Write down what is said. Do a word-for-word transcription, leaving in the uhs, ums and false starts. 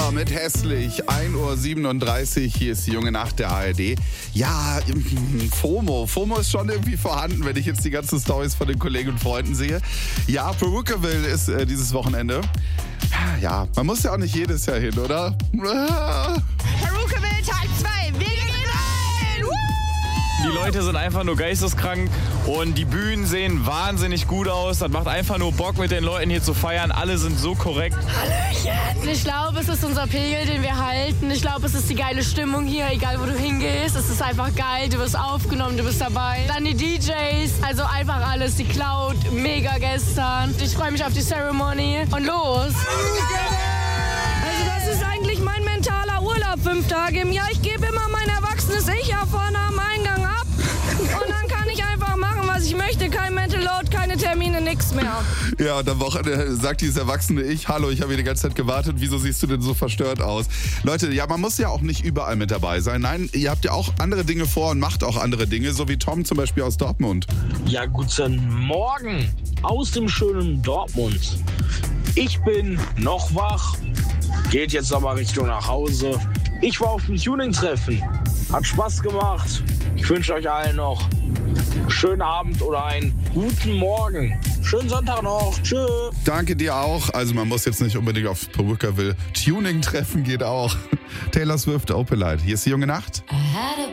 Bushido mit Hässlich, ein Uhr siebenunddreißig, hier ist die junge Nacht der A R D. Ja, FOMO, FOMO ist schon irgendwie vorhanden, wenn ich jetzt die ganzen Storys von den Kollegen und Freunden sehe. Ja, Perukaville ist äh, dieses Wochenende. Ja, man muss ja auch nicht jedes Jahr hin, oder? Perukaville Tag zwei, wir gehen rein! Woo! Die Leute sind einfach nur geisteskrank und die Bühnen sehen wahnsinnig gut aus. Das macht einfach nur Bock, mit den Leuten hier zu feiern. Alle sind so korrekt. Hallöchen! Ich glaube, es ist unser Pegel, den wir halten. Ich glaube, es ist die geile Stimmung hier, egal wo du hingehst. Es ist einfach geil, du wirst aufgenommen, du bist dabei. Dann die D Js, also einfach alles. Die Cloud, mega gestern. Ich freue mich auf die Ceremony. Und los! Also das ist eigentlich mein mentaler Urlaub, fünf Tage im Jahr. Ich gebe immer mein erwachsenes Ich ja vorne am Eingang ab. Und dann kann ich einfach machen, was ich möchte. Kein Mental Load, keine Termine, nix mehr. Ja, und am Wochenende sagt dieses erwachsene Ich, hallo, ich habe hier die ganze Zeit gewartet, wieso siehst du denn so verstört aus? Leute, ja, man muss ja auch nicht überall mit dabei sein. Nein, ihr habt ja auch andere Dinge vor und macht auch andere Dinge, so wie Tom zum Beispiel aus Dortmund. Ja, guten Morgen aus dem schönen Dortmund. Ich bin noch wach, geht jetzt aber Richtung nach Hause. Ich war auf dem Tuning-Treffen, hat Spaß gemacht. Ich wünsche euch allen noch einen schönen Abend oder einen guten Morgen. Schönen Sonntag noch. Tschö. Danke dir auch. Also man muss jetzt nicht unbedingt auf Perukaville. Tuning-Treffen geht auch. Taylor Swift, Opelite. Hier ist die junge Nacht. I had a